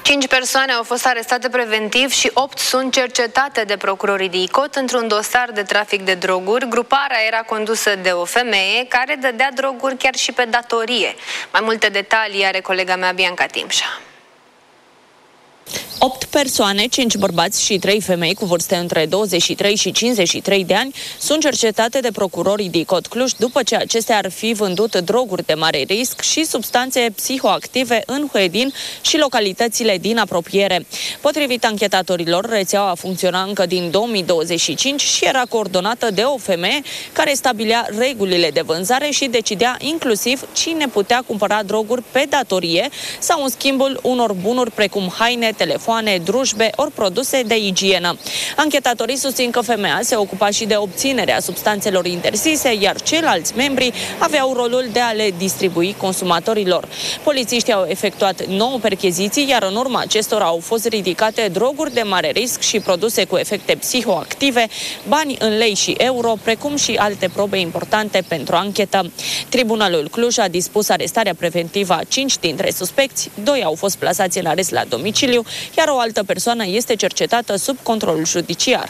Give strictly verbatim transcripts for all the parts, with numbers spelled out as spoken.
Cinci persoane au fost arestate preventiv și opt sunt cercetate de procurorii de ICOT într-un dosar de trafic de droguri. Gruparea era condusă de o femeie care dădea droguri chiar și pe datorie. Mai multe detalii are colega mea Bianca Timșa. Opt persoane, cinci bărbați și trei femei cu vârste între douăzeci și trei și cincizeci și trei de ani sunt cercetate de procurorii din ICOT Cluj după ce acestea ar fi vândut droguri de mare risc și substanțe psihoactive în Huedin și localitățile din apropiere. Potrivit anchetatorilor, rețeaua funcționa încă din două mii douăzeci și cinci și era coordonată de o femeie care stabilea regulile de vânzare și decidea inclusiv cine putea cumpăra droguri pe datorie sau în schimbul unor bunuri precum haine, telefoane, drujbe ori produse de igienă. Anchetatorii susțin că femeia se ocupa și de obținerea substanțelor interzise, iar ceilalți membri aveau rolul de a le distribui consumatorilor. Polițiștii au efectuat nouă percheziții, iar în urma acestora au fost ridicate droguri de mare risc și produse cu efecte psihoactive, bani în lei și euro, precum și alte probe importante pentru anchetă. Tribunalul Cluj a dispus arestarea preventivă a cinci dintre suspecți, doi au fost plasați în arest la domiciliu, iar o altă persoană este cercetată sub control judiciar.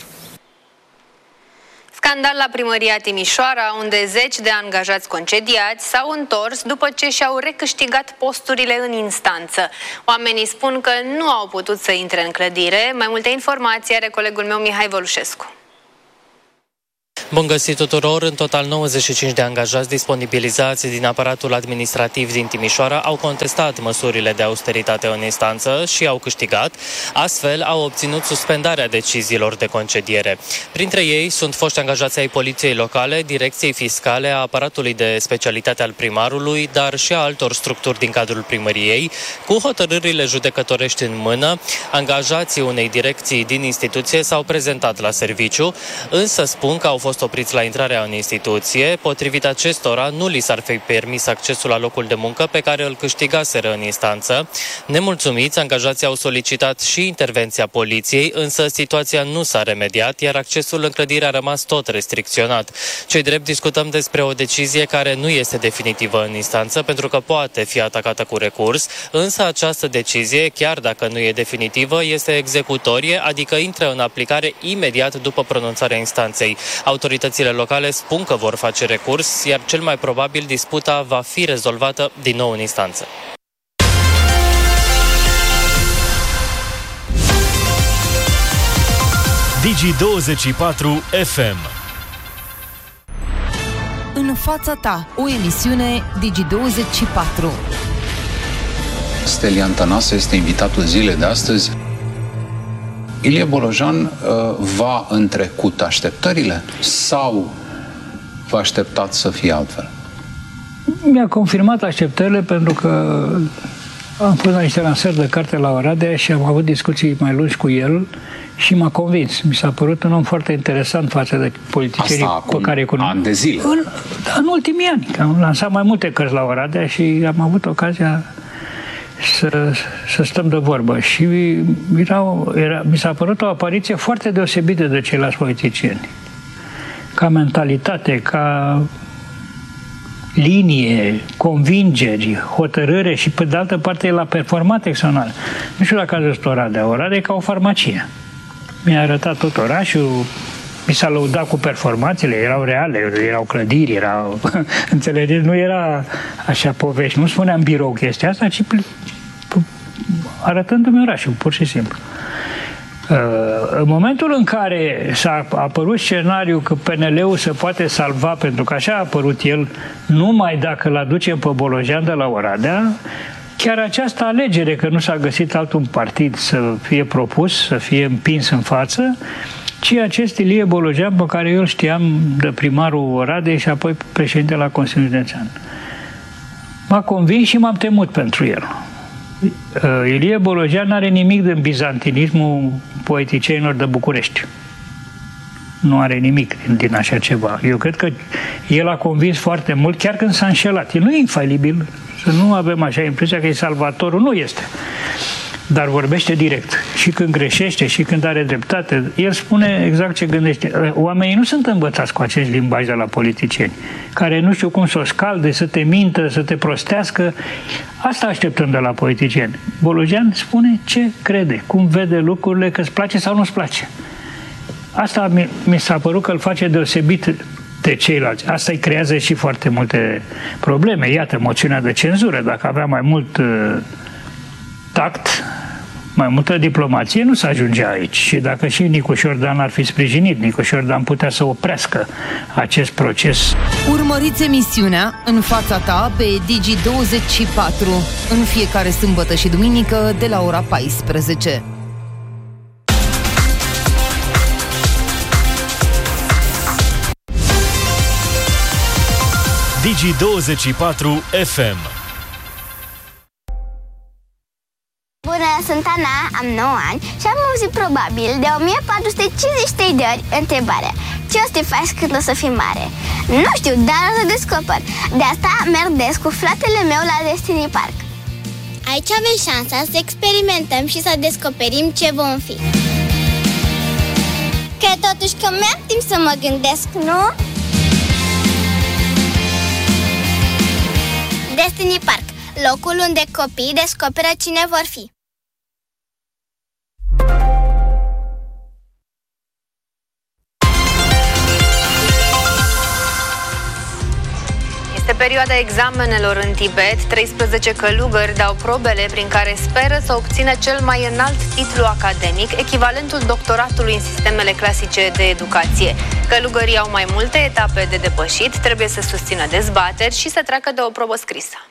Scandal la primăria Timișoara, unde zeci de angajați concediați s-au întors după ce și-au recâștigat posturile în instanță. Oamenii spun că nu au putut să intre în clădire. Mai multe informații are colegul meu Mihai Vălușescu. Bun găsit tuturor! În total nouăzeci și cinci de angajați disponibilizați din aparatul administrativ din Timișoara au contestat măsurile de austeritate în instanță și au câștigat. Astfel, au obținut suspendarea deciziilor de concediere. Printre ei sunt foști angajați ai Poliției Locale, Direcției Fiscale, a aparatului de specialitate al primarului, dar și a altor structuri din cadrul primăriei. Cu hotărârile judecătorești în mână, angajații unei direcții din instituție s-au prezentat la serviciu, însă spun că au fost opriți la intrarea în instituție. Potrivit acestora, nu li s-ar fi permis accesul la locul de muncă pe care îl câștigaseră în instanță. Nemulțumiți, angajații au solicitat și intervenția poliției, însă situația nu s-a remediat, iar accesul în clădire a rămas tot restricționat. Cei drept, discutăm despre o decizie care nu este definitivă în instanță, pentru că poate fi atacată cu recurs, însă această decizie, chiar dacă nu e definitivă, este executorie, adică intră în aplicare imediat după pronunțarea instanței. Autoritățile locale spun că vor face recurs, iar cel mai probabil disputa va fi rezolvată din nou în instanță. Digi douăzeci și patru F M. În fața ta, o emisiune Digi douăzeci și patru. Stelian Tănase este invitatul zilei de astăzi. Ilie Bolojan uh, va întrecut așteptările sau vă așteptați să fie altfel? Mi-a confirmat așteptările pentru că am pus la niște lansări de carte la Oradea și am avut discuții mai lungi cu el și m-a convins. Mi s-a părut un om foarte interesant față de politicienii cu care cunosc. Ani de zile. În, în ultimii ani. Am lansat mai multe cărți la Oradea și am avut ocazia Să, să stăm de vorbă. Și era, era, mi s-a părut o apariție foarte deosebită de ceilalți politicieni. Ca mentalitate, ca linie, convingeri, hotărâre și pe de altă parte el a performat excepțional. Nu știu dacă a văzut Oradea. Oradea e ca o farmacie. Mi-a arătat tot orașul, mi s-a lăudat cu performanțele, erau reale, erau clădiri, erau... Înțelegeți? Nu era așa povești, nu spuneam birou chestia asta, ci arătându-mi orașul, pur și simplu. În momentul în care s-a apărut scenariul că P N L-ul se poate salva, pentru că așa a apărut el, numai dacă îl aducem pe Bolojan de la Oradea, chiar această alegere, că nu s-a găsit altul partid să fie propus, să fie împins în față, ci acest Ilie Bolojan, pe care eu îl știam de primarul Oradei și apoi președinte la Consiliul Județean. M-a convins și m-am temut pentru el. Ilie Bolojan nu are nimic din bizantinismul poeticienilor de București. Nu are nimic din, din așa ceva. Eu cred că el a convins foarte mult, chiar când s-a înșelat. El nu e infailibil, să nu avem așa impresia că e salvatorul. Nu este. dar vorbește direct. Și când greșește, și când are dreptate, el spune exact ce gândește. Oamenii nu sunt învățați cu acest limbaj de la politicieni, care nu știu cum să o scalde, să te mintă, să te prostească. Asta așteptăm de la politicieni. Bolojan spune ce crede, cum vede lucrurile, că îți place sau nu îți place. Asta mi, mi s-a părut că îl face deosebit de ceilalți. Asta îi creează și foarte multe probleme. Iată, moțiunea de cenzură. Dacă avea mai mult uh, tact, mai multă diplomație, nu s-ajungea aici. Și dacă și Nicu Șordan ar fi sprijinit, Nicu Șordan putea să oprească acest proces. Urmăriți emisiunea În fața ta pe Digi douăzeci și patru în fiecare sâmbătă și duminică de la ora paisprezece. Digi douăzeci și patru F M. Bună, sunt Ana, am nouă ani și am auzit probabil de o mie patru sute cincizeci și trei de ori întrebarea: ce o să te faci când o să fii mare? Nu știu, dar o să descoper. De asta merg des cu fratele meu la Destiny Park. Aici avem șansa să experimentăm și să descoperim ce vom fi. Cred totuși că mi-am timp să mă gândesc, nu? Destiny Park, locul unde copiii descoperă cine vor fi. Este perioada examenelor în Tibet. treisprezece călugări dau probele prin care speră să obțină cel mai înalt titlu academic, echivalentul doctoratului în sistemele clasice de educație. Călugării au mai multe etape de depășit, trebuie să susțină dezbateri și să treacă de o probă scrisă.